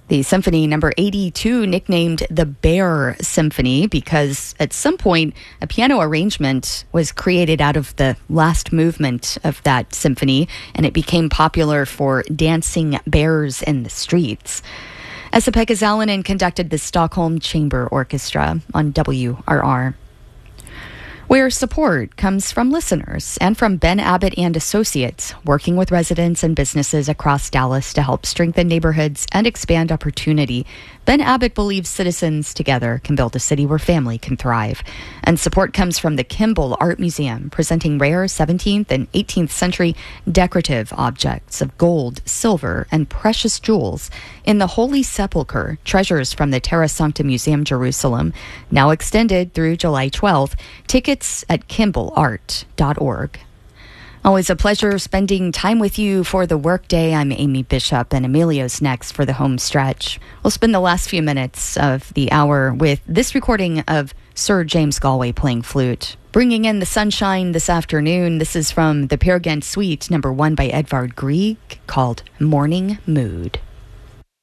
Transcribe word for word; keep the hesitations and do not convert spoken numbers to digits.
The Symphony number eighty-two, nicknamed the Bear Symphony because at some point a piano arrangement was created out of the last movement of that symphony, and it became popular for dancing bears in the streets. Esa-Pekka Salonen conducted the Stockholm Chamber Orchestra on W R R. Where support comes from listeners and from Ben Abbott and Associates, working with residents and businesses across Dallas to help strengthen neighborhoods and expand opportunity. Ben Abbott believes citizens together can build a city where family can thrive. And support comes from the Kimball Art Museum, presenting rare seventeenth and eighteenth century decorative objects of gold, silver, and precious jewels in the Holy Sepulchre, treasures from the Terra Sancta Museum, Jerusalem, now extended through July twelfth. Tickets at kimball art dot org. Always a pleasure spending time with you for the workday. I'm Amy Bishop, and Emilio's next for the home stretch. We'll spend the last few minutes of the hour with this recording of Sir James Galway playing flute. Bringing in the sunshine this afternoon, this is from the Peer Gynt Suite, number one by Edvard Grieg, called Morning Mood.